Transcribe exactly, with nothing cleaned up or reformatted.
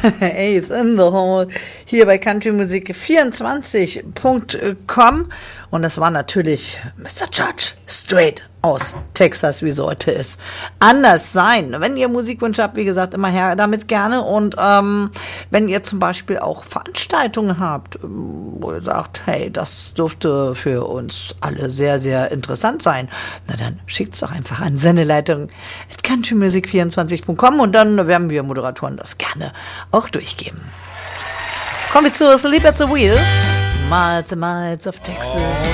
Ace in the Hole hier bei country musik vierundzwanzig punkt com und das war natürlich Mister Judge straight aus Texas, wie sollte es anders sein. Wenn ihr Musikwünsche habt, wie gesagt, immer her damit gerne und ähm, wenn ihr zum Beispiel auch Veranstaltungen habt, wo ihr sagt, hey, das dürfte für uns alle sehr, sehr interessant sein, na dann schickt's doch einfach an Sendeleitung at country music vierundzwanzig punkt com und dann werden wir Moderatoren das gerne auch durchgeben. Kommen wir zu Sleep at the Wheel. Miles and Miles of Texas.